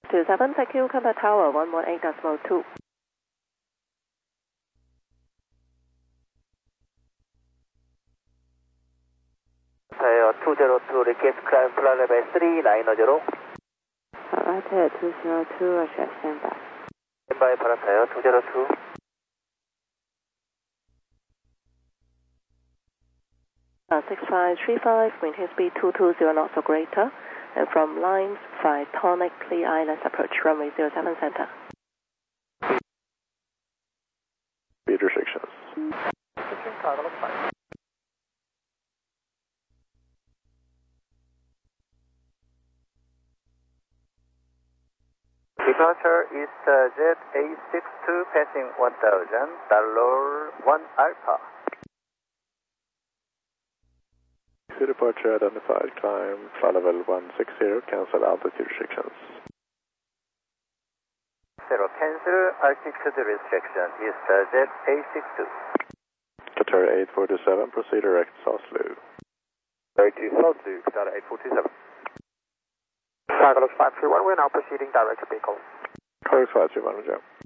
27, thank you, contact tower 118.2. Tower 202, request climb flight level 3900. Paratower 202, Roger, standby. Standby, Paratower 202. Uh, 6535, maintain speed 220 knots or greater, and from lines 5 tonic, clear islands approach, runway 07 center. Speed restrictions. Departure is Jet A62 passing 1000, dollar 1 Alpha. Departure identified, climb flight level 160, cancel altitude restrictions. Zero, cancel altitude restriction is Jet A62. Qatar 8427, proceed direct South Lu. Direct to South Lu, Qatar 8427. Carlos 531, we're now proceeding direct to vehicle. Carlos 531, Roger.